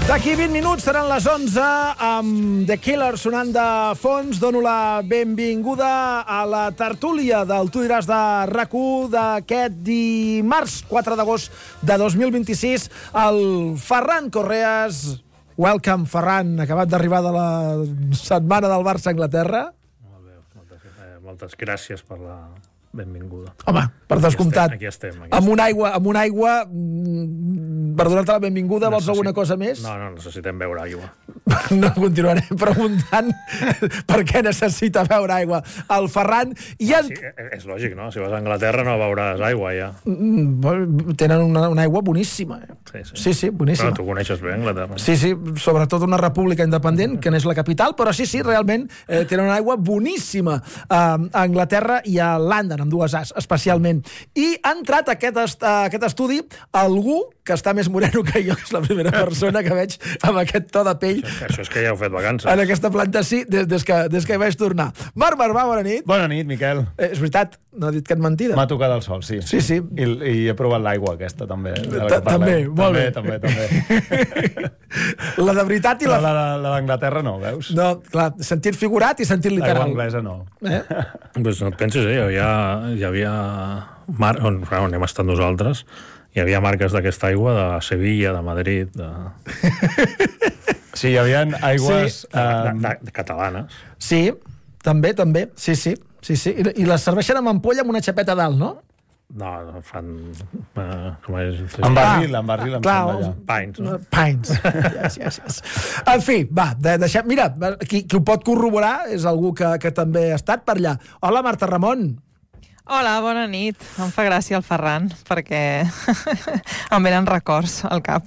D'aquí 20 minuts seran les 11 amb The Killers sonant de fons. Dono la benvinguda a la tertúlia del Tu diràs de RAC1 d'aquest dimarts 4 d'agost de 2026. El Ferran Correas. Welcome, Ferran, acabat d'arribar de la setmana del Barça a Anglaterra. Molt bé, moltes gràcies per la benvinguda. Home, per descomptat. Aquí estem. Amb una aigua, per donar-te la benvinguda, vols alguna cosa més? No, necessitem beure aigua. No continuaré preguntant per què necessita beure aigua el Ferran. Sí, és lògic, no? Si vas a Anglaterra no beuràs aigua, ja. Tenen una aigua boníssima. Sí, boníssima. Però tu coneixes bé Anglaterra. Sí, sobretot una república independent, que n'és la capital, però sí, realment tenen una aigua boníssima a Anglaterra i a London, amb dues As, especialment. I ha entrat a aquest estudi algú que està més moreno que jo, que és la primera persona que veig amb aquest to de pell. Això és que ja heu fet vacances. En aquesta planta sí, des que vaig tornar. Marc Barbà, bona nit. Bona nit, Miquel. És veritat, no he dit cap mentida. M'ha tocat el sol, sí. Sí. I he provat l'aigua aquesta, també. També, molt bé. També. La de veritat i la... La d'Anglaterra no, veus? No, clar, sentit figurat i sentit literal. L'aigua anglesa no. Pues no et pensis, hi havia... on hem estat nosaltres, hi havia marques d'aquesta aigua de Sevilla, de Madrid, Sí, hi havia aigües... de catalanes. Sí, també, sí. I les serveixen amb ampolla amb una xapeta dalt, no? No, fan... com és? En barril, em clar, sembla ja. Pints, no? Pints. Yes. En fi, va, deixem... Mira, qui ho pot corroborar és algú que també ha estat per allà. Hola, Marta Ramon. Hola, bona nit. Em fa gràcia el Ferran, perquè em venen records al cap.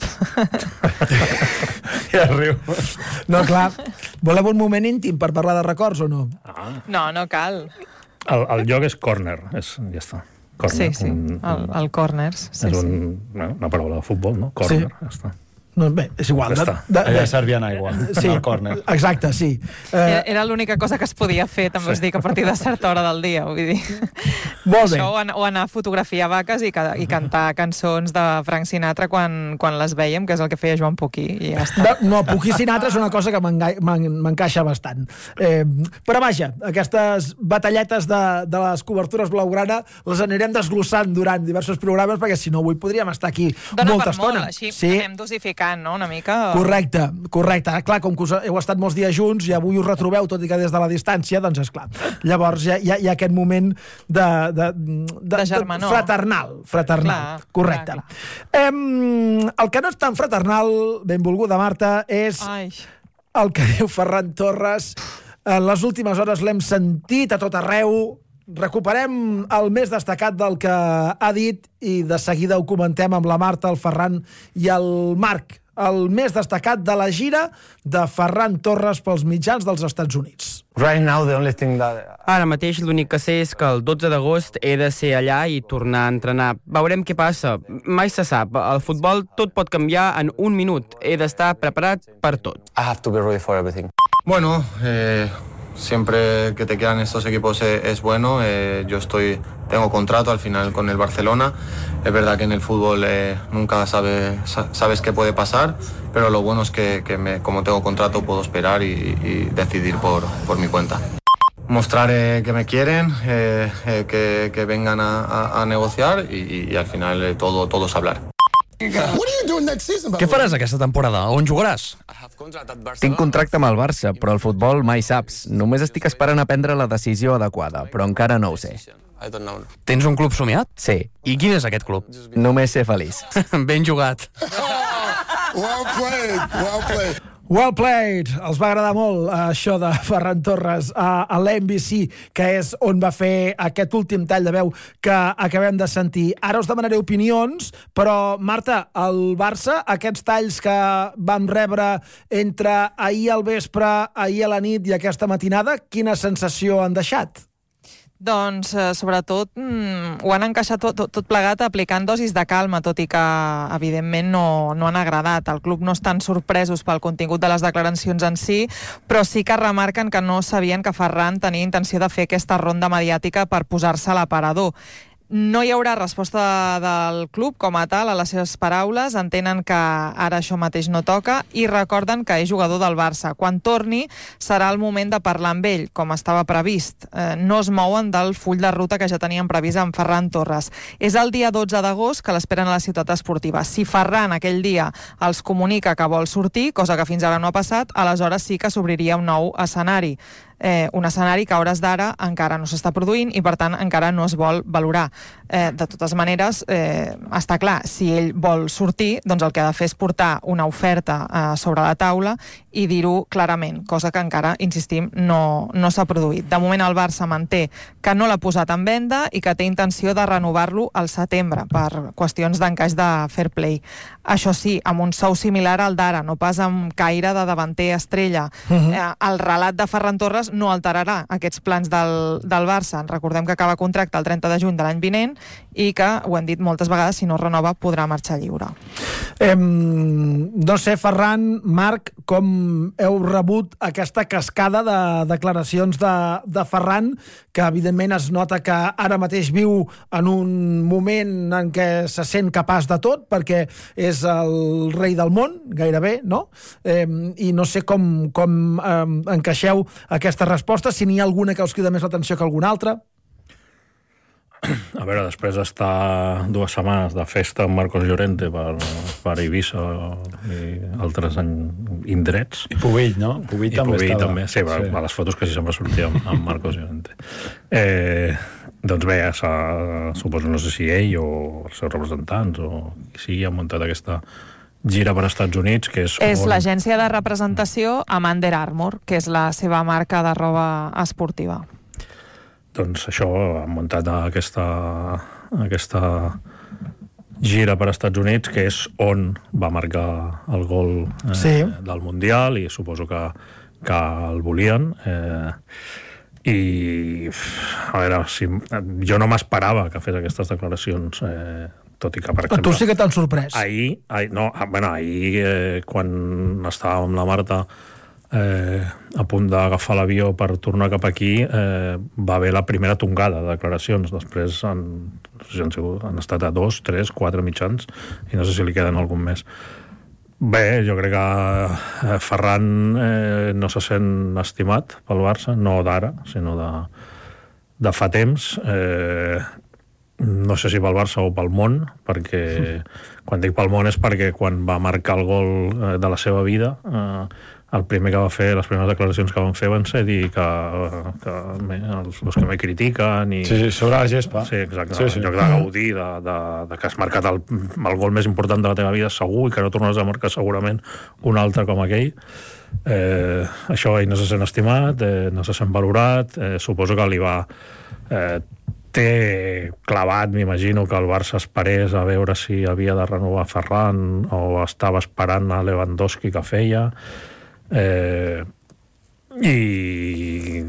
Ja riu. No, clar. Voleu un moment íntim per parlar de records o no? No cal. El lloc és corner, ja està. Corner, sí, el corners. És una paraula de futbol, no? Corner, ja està. No, bé, és igual. Allà servien aigua, en el córner. Exacte, sí. Era l'única cosa que es podia fer, també us dic, a partir de certa hora del dia, vull dir. Molt bé. Això, o anar a fotografiar vaques i cantar cançons de Frank Sinatra quan les vèiem, que és el que feia Joan Puquí, i ja està. No, Puquí Sinatra és una cosa que m'encaixa bastant. Però vaja, aquestes batalletes de les cobertures blaugrana les anirem desglossant durant diversos programes, perquè si no avui podríem estar aquí molta estona. Així anem dosificant, no?, una mica. Correcte. Clar, com que heu estat molts dies junts i avui us retrobeu, tot i que des de la distància, doncs esclar. Llavors hi ha aquest moment de germanor. Fraternal. Correcte. El que no és tan fraternal, benvolguda Marta, és el que diu Ferran Torres. En les últimes hores l'hem sentit a tot arreu. Recuperem el més destacat del que ha dit i de seguida ho comentem amb la Marta, el Ferran i el Marc. El més destacat de la gira de Ferran Torres pels mitjans dels Estats Units. Ara mateix l'únic que sé és que el 12 d'agost he de ser allà i tornar a entrenar. Veurem què passa. Mai se sap. Al futbol tot pot canviar en un minut. He d'estar preparat per tot. Bueno, siempre que te quedan estos equipos es bueno. Tengo contrato al final con el Barcelona. Es verdad que en el fútbol nunca sabes qué puede pasar, pero lo bueno es que como tengo contrato puedo esperar y decidir por mi cuenta. Mostrar que me quieren, que vengan a negociar y al final todo es hablar. Què faràs aquesta temporada? On jugaràs? Tinc contracte amb el Barça, però el futbol mai saps. Només estic esperant a prendre la decisió adequada, però encara no ho sé. Tens un club somiat? Sí. I quin és aquest club? Només ser feliç. Ben jugat. Well played! Els va agradar molt això de Ferran Torres a l'NBC, que és on va fer aquest últim tall de veu que acabem de sentir. Ara us demanaré opinions, però, Marta, el Barça, aquests talls que vam rebre entre ahir al vespre, ahir a la nit i aquesta matinada, quina sensació han deixat? Doncs, sobretot, ho han encaixat tot plegat aplicant dosis de calma, tot i que, evidentment, no han agradat. El club no estan sorpresos pel contingut de les declaracions en si, però sí que remarquen que no sabien que Ferran tenia intenció de fer aquesta ronda mediàtica per posar-se a l'aparador. No hi haurà resposta del club com a tal a les seves paraules, entenen que ara això mateix no toca i recorden que és jugador del Barça. Quan torni serà el moment de parlar amb ell, com estava previst. No es mouen del full de ruta que ja tenien previst amb Ferran Torres. És el dia 12 d'agost que l'esperen a la ciutat esportiva. Si Ferran aquell dia els comunica que vol sortir, cosa que fins ara no ha passat, aleshores sí que s'obriria un nou escenari. Un escenari que a hores d'ara encara no s'està produint i per tant encara no es vol valorar. De totes maneres, està clar, si ell vol sortir, doncs el que ha de fer és portar una oferta sobre la taula i dir-ho clarament, cosa que encara, insistim, no s'ha produït. De moment el Barça manté que no l'ha posat en venda i que té intenció de renovar-lo al setembre per qüestions d'encaix de fair play. Això sí, amb un sou similar al d'ara, no pas amb caire de davanter estrella. El relat de Ferran Torres no alterarà aquests plans del Barça. Recordem que acaba contracte el 30 de juny de l'any vinent i que, ho hem dit moltes vegades, si no renova podrà marxar lliure. No sé, Ferran, Marc, com heu rebut aquesta cascada de declaracions de Ferran, que evidentment es nota que ara mateix viu en un moment en què se sent capaç de tot, perquè és el rei del món, gairebé, no? I no sé com encaixeu aquesta resposta, si n'hi ha alguna que us crida més l'atenció que alguna altra. A veure, després d'estar 2 setmanes de festa amb Marcos Llorente per Eivissa i altres indrets. I Pubill, no? Pubill també estava. També, sí, sí. A les fotos quasi sempre sortia amb Marcos Llorente. Doncs bé, suposo, no sé si ell o els seus representants o qui sigui, han muntat aquesta gira per Estats Units, que és l'agència de representació amb Under Armour, que és la seva marca de roba esportiva. Doncs això, han muntat aquesta gira per Estats Units, que és on va marcar el gol del Mundial, i suposo que el volien. I, a veure, jo no m'esperava que fes aquestes declaracions, tot i que, per exemple... Tu sí que t'han sorprès. Ahir, quan estàvem amb la Marta a punt d'agafar l'avió per tornar cap aquí, va haver la primera tongada de declaracions. Després han estat a 2, 3, 4 mitjans i no sé si li queden algun més. Bé, jo crec que Ferran no se sent estimat pel Barça, no d'ara, sinó de fa temps. No sé si pel Barça o pel món, perquè quan dic pel món és perquè quan va marcar el gol de la seva vida, el primer que va fer, les primeres declaracions que van fer van ser dir que els que me critiquen i... Sí, sobre la gespa. Sí, exacte. En lloc de gaudir de que has marcat el gol més important de la teva vida segur i que no tornaràs a marcar segurament un altre com aquell. Això ell no se sent estimat, no se sent valorat, suposo que li va... té clavat, m'imagino, que el Barça esperés a veure si havia de renovar Ferran o estava esperant a Lewandowski que feia. I